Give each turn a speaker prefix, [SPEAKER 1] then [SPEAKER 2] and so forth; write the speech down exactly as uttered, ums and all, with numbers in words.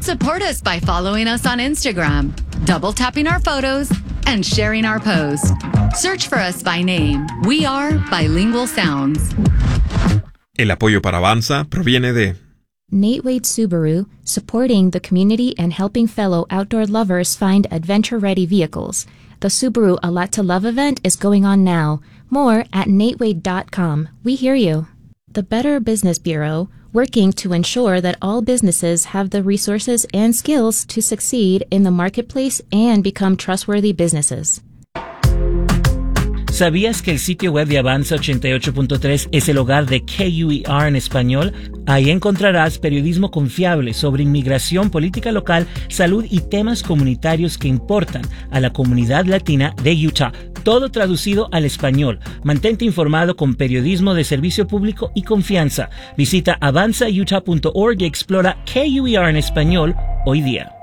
[SPEAKER 1] Support us by following us on Instagram, double tapping our photos, and sharing our post. Search for us by name. We are Bilingual Sounds.
[SPEAKER 2] El apoyo para Avanza proviene de
[SPEAKER 3] Nate Wade Subaru, supporting the community and helping fellow outdoor lovers find adventure-ready vehicles. The Subaru A Lot to Love event is going on now. More at nate wade dot com. We hear you. The Better Business Bureau, working to ensure that all businesses have the resources and skills to succeed in the marketplace and become trustworthy businesses.
[SPEAKER 4] ¿Sabías que el sitio web de Avanza ochenta y ocho punto tres es el hogar de K U E R en español? Ahí encontrarás periodismo confiable sobre inmigración, política local, salud y temas comunitarios que importan a la comunidad latina de Utah. Todo traducido al español. Mantente informado con periodismo de servicio público y confianza. Visita avanza utah punto org y explora K U E R en español hoy día.